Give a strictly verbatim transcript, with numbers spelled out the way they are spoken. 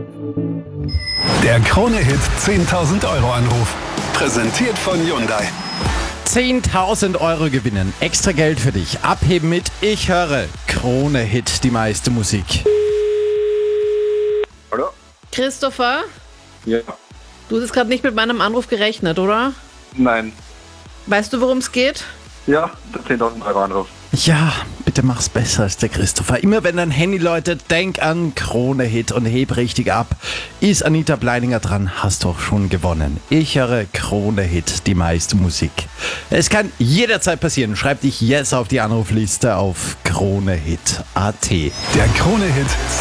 Der Krone-Hit zehntausend Euro Anruf. Präsentiert von Hyundai. zehntausend Euro gewinnen. Extra Geld für dich. Abheben mit Ich höre. Krone-Hit, die meiste Musik. Hallo? Christopher, Ja. du hast gerade nicht mit meinem Anruf gerechnet, oder? Nein. Weißt du, worum es geht? Ja, der zehntausend Euro Anruf. Ja, bitte mach's besser als der Christopher. Immer wenn dein Handy läutet, denk an Krone-Hit und heb richtig ab. Ist Anita Bleininger dran, hast doch schon gewonnen. Ich höre Krone-Hit, die meiste Musik. Es kann jederzeit passieren. Schreib dich jetzt auf die Anrufliste auf Krone-Hit punkt at. Der Krone-Hit